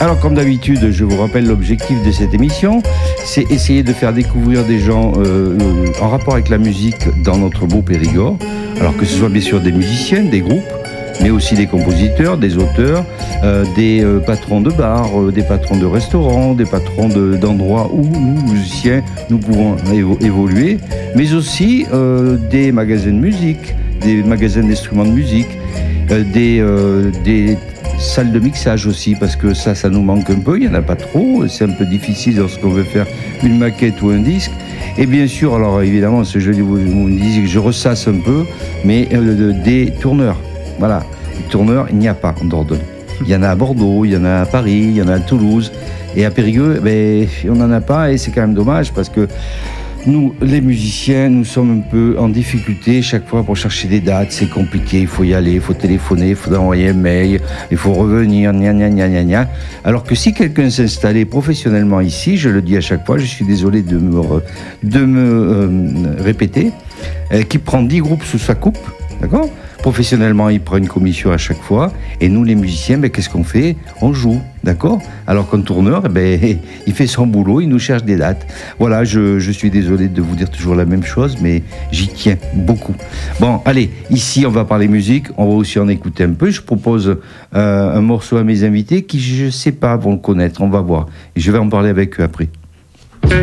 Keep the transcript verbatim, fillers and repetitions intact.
Alors, comme d'habitude, je vous rappelle l'objectif de cette émission, c'est essayer de faire découvrir des gens euh, en rapport avec la musique dans notre beau Périgord. Alors que ce soit bien sûr des musiciens, des groupes, mais aussi des compositeurs, des auteurs, euh, des euh, patrons de bars, euh, des patrons de restaurants, des patrons de, d'endroits où nous, musiciens, nous pouvons évo- évoluer, mais aussi euh, des magasins de musique, des magasins d'instruments de musique, euh, des, euh, des salles de mixage aussi, parce que ça, ça nous manque un peu, il n'y en a pas trop, c'est un peu difficile lorsqu'on veut faire une maquette ou un disque. Et bien sûr, alors évidemment, ce jeudi, vous, vous me disiez que je ressasse un peu, mais euh, des tourneurs. Voilà, les tourneurs, il n'y a pas en Dordogne. Il y en a à Bordeaux, il y en a à Paris, il y en a à Toulouse. Et à Périgueux, ben, on n'en a pas et c'est quand même dommage parce que nous, les musiciens, nous sommes un peu en difficulté chaque fois pour chercher des dates. C'est compliqué, il faut y aller, il faut téléphoner, il faut envoyer un mail, il faut revenir, gna gna gna gna gna. Alors que si quelqu'un s'installait professionnellement ici, je le dis à chaque fois, je suis désolé de me, re, de me euh, répéter, euh, qui prend dix groupes sous sa coupe, d'accord ? Professionnellement, il prend une commission à chaque fois. Et nous, les musiciens, ben, qu'est-ce qu'on fait ? On joue, d'accord ? Alors qu'un tourneur, eh ben, il fait son boulot, il nous cherche des dates. Voilà, je, je suis désolé de vous dire toujours la même chose, mais j'y tiens beaucoup. Bon, allez, ici, on va parler musique. On va aussi en écouter un peu. Je propose euh, un morceau à mes invités qui, je ne sais pas, vont le connaître. On va voir. Et je vais en parler avec eux après.